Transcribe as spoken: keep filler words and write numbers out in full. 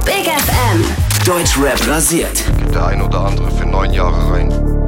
Big F M. Deutschrap rasiert. Geht der ein oder andere für neun Jahre rein.